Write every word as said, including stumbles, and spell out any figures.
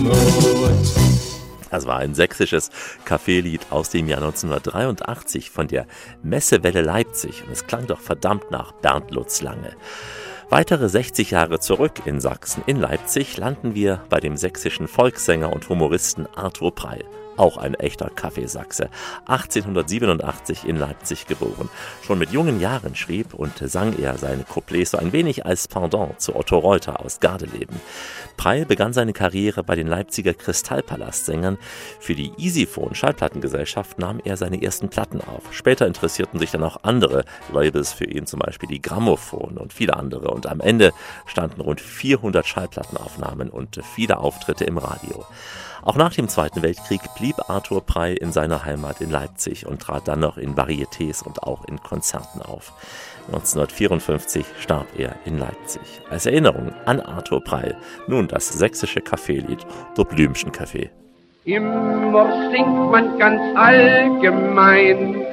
Mut. Das war ein sächsisches Kaffeelied aus dem Jahr neunzehnhundertdreiundachtzig von der Messewelle Leipzig. Und es klang doch verdammt nach Bernd Lutz Lange. Weitere sechzig Jahre zurück in Sachsen, in Leipzig, landen wir bei dem sächsischen Volkssänger und Humoristen Arthur Preil. Auch ein echter Kaffeesachse. achtzehnhundertsiebenundachtzig in Leipzig geboren. Schon mit jungen Jahren schrieb und sang er seine Couplets so ein wenig als Pendant zu Otto Reuter aus Gardeleben. Preil begann seine Karriere bei den Leipziger Kristallpalast-Sängern. Für die Easyphone Schallplattengesellschaft nahm er seine ersten Platten auf. Später interessierten sich dann auch andere Labels für ihn, zum Beispiel die Grammophon und viele andere. Und am Ende standen rund vierhundert Schallplattenaufnahmen und viele Auftritte im Radio. Auch nach dem Zweiten Weltkrieg blieb Arthur Preil in seiner Heimat in Leipzig und trat dann noch in Varietés und auch in Konzerten auf. neunzehnhundertvierundfünfzig starb er in Leipzig. Als Erinnerung an Arthur Preil nun das sächsische Kaffeelied Der Blümchen Kaffee. Immer singt man ganz allgemein